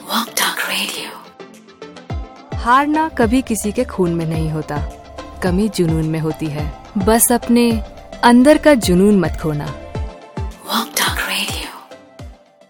Walk Talk Radio। हारना कभी किसी के खून में नहीं होता, कमी जुनून में होती है। बस अपने अंदर का जुनून मत खोना।